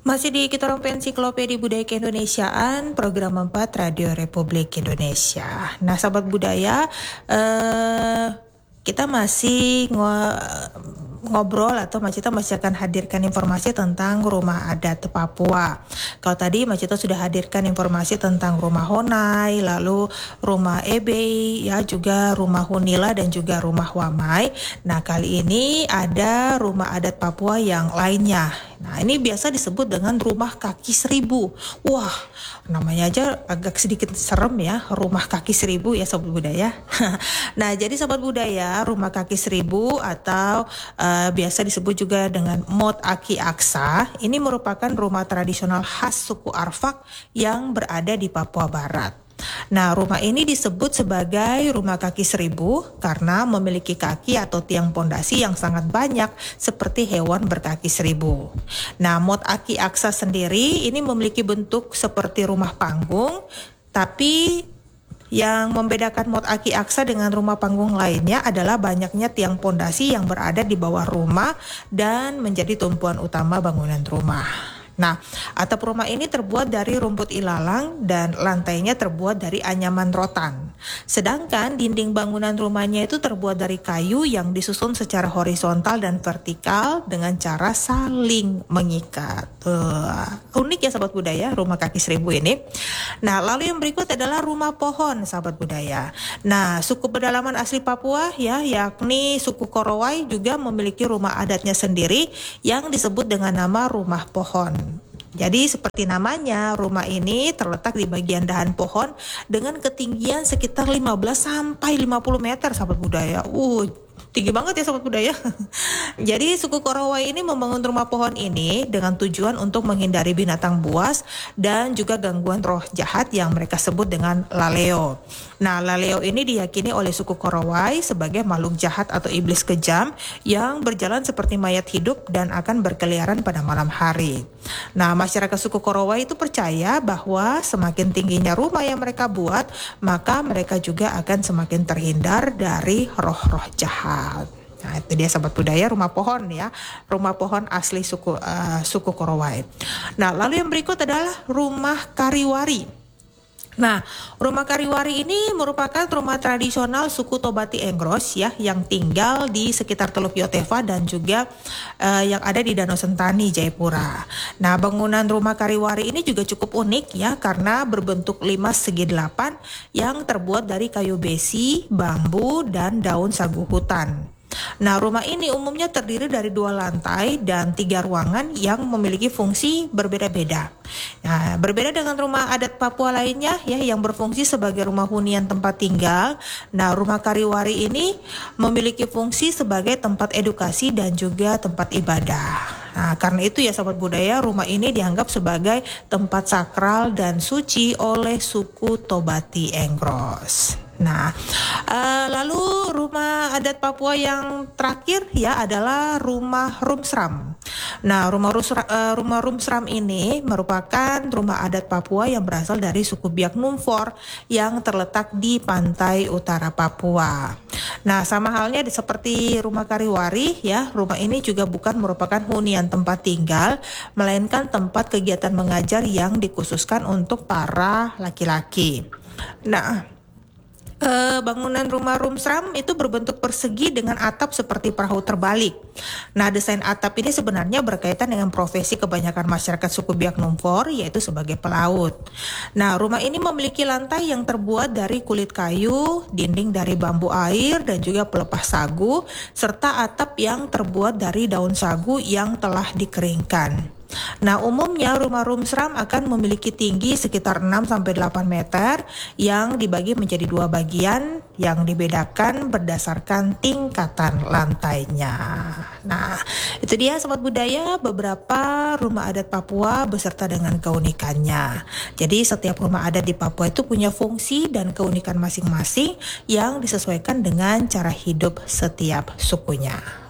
Masih di kita orang Ensiklopedia Budaya Keindonesiaan, program 4 Radio Republik Indonesia. Nah, sahabat budaya, kita masih ngobrol atau Mas Cito masih akan hadirkan informasi tentang rumah adat Papua. Kalau tadi Mas Cito sudah hadirkan informasi tentang rumah Honai, lalu rumah Ebe, ya juga rumah Hunila dan juga rumah Wamai. Nah, kali ini ada rumah adat Papua yang lainnya. Nah, ini biasa disebut dengan rumah kaki seribu. Wah, namanya aja agak sedikit serem ya, rumah kaki seribu ya sahabat budaya. Nah, jadi sahabat budaya, rumah kaki seribu atau biasa disebut juga dengan Mot Aki Aksa, ini merupakan rumah tradisional khas suku Arfak yang berada di Papua Barat. Nah, rumah ini disebut sebagai rumah kaki seribu karena memiliki kaki atau tiang pondasi yang sangat banyak seperti hewan berkaki seribu. Nah, Mot Aki Aksa sendiri ini memiliki bentuk seperti rumah panggung, tapi yang membedakan Mot Aki Aksa dengan rumah panggung lainnya adalah banyaknya tiang pondasi yang berada di bawah rumah dan menjadi tumpuan utama bangunan rumah. Nah, atap rumah ini terbuat dari rumput ilalang dan lantainya terbuat dari anyaman rotan. Sedangkan dinding bangunan rumahnya itu terbuat dari kayu yang disusun secara horizontal dan vertikal dengan cara saling mengikat. Unik ya sahabat budaya, rumah kaki seribu ini. Nah, lalu yang berikut adalah rumah pohon sahabat budaya. Nah, suku pedalaman asli Papua ya, yakni suku Korowai juga memiliki rumah adatnya sendiri yang disebut dengan nama rumah pohon. Jadi seperti namanya, rumah ini terletak di bagian dahan pohon dengan ketinggian sekitar 15 sampai 50 meter sahabat budaya. Tinggi banget ya sahabat budaya. Jadi suku Korowai ini membangun rumah pohon ini dengan tujuan untuk menghindari binatang buas dan juga gangguan roh jahat yang mereka sebut dengan laleo. Nah, laleo ini diyakini oleh suku Korowai sebagai makhluk jahat atau iblis kejam yang berjalan seperti mayat hidup dan akan berkeliaran pada malam hari. Nah, masyarakat suku Korowai itu percaya bahwa semakin tingginya rumah yang mereka buat, maka mereka juga akan semakin terhindar dari roh-roh jahat. Nah, itu dia sahabat budaya rumah pohon ya, rumah pohon asli suku Korowai. Nah, lalu yang berikut adalah rumah Kariwari. Nah, rumah Kariwari ini merupakan rumah tradisional suku Tobati Engros ya, yang tinggal di sekitar Teluk Yotefa dan juga yang ada di Danau Sentani, Jayapura. Nah, bangunan rumah Kariwari ini juga cukup unik ya, karena berbentuk 5×8 yang terbuat dari kayu besi, bambu, dan daun sagu hutan. Nah, rumah ini umumnya terdiri dari 2 lantai dan 3 ruangan yang memiliki fungsi berbeda-beda. Nah, berbeda dengan rumah adat Papua lainnya ya, yang berfungsi sebagai rumah hunian tempat tinggal. Nah, rumah Kariwari ini memiliki fungsi sebagai tempat edukasi dan juga tempat ibadah. Nah, karena itu ya sahabat budaya, rumah ini dianggap sebagai tempat sakral dan suci oleh suku Tobati Engros. Nah, lalu rumah adat Papua yang terakhir ya adalah rumah Rumsram. Nah, rumah Rumsram ini merupakan rumah adat Papua yang berasal dari suku Biak Numfor yang terletak di pantai utara Papua. Nah, sama halnya seperti rumah Kariwari ya, rumah ini juga bukan merupakan hunian tempat tinggal, melainkan tempat kegiatan mengajar yang dikhususkan untuk para laki-laki. Nah, bangunan rumah Rumsram itu berbentuk persegi dengan atap seperti perahu terbalik. Nah, desain atap ini sebenarnya berkaitan dengan profesi kebanyakan masyarakat suku Biak Numfor, yaitu sebagai pelaut. Nah, rumah ini memiliki lantai yang terbuat dari kulit kayu, dinding dari bambu air dan juga pelepas sagu, serta atap yang terbuat dari daun sagu yang telah dikeringkan. Nah, umumnya rumah Rumsram akan memiliki tinggi sekitar 6-8 meter yang dibagi menjadi 2 bagian yang dibedakan berdasarkan tingkatan lantainya. Nah, itu dia sobat budaya beberapa rumah adat Papua beserta dengan keunikannya. Jadi setiap rumah adat di Papua itu punya fungsi dan keunikan masing-masing yang disesuaikan dengan cara hidup setiap sukunya.